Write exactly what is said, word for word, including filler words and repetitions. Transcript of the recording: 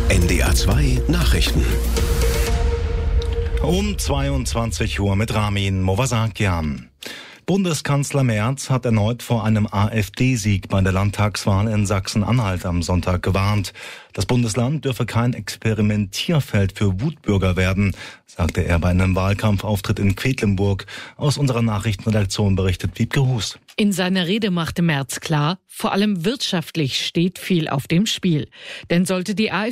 N D R zwei Nachrichten. Um zweiundzwanzig Uhr mit Ramin Movasakian. Bundeskanzler Merz hat erneut vor einem AfD-Sieg bei der Landtagswahl in Sachsen-Anhalt am Sonntag gewarnt. Das Bundesland dürfe kein Experimentierfeld für Wutbürger werden, sagte er bei einem Wahlkampfauftritt in Quedlinburg. Aus unserer Nachrichtenredaktion berichtet Wiebke Hus. In seiner Rede machte Merz klar, vor allem wirtschaftlich steht viel auf dem Spiel. Denn sollte die AfD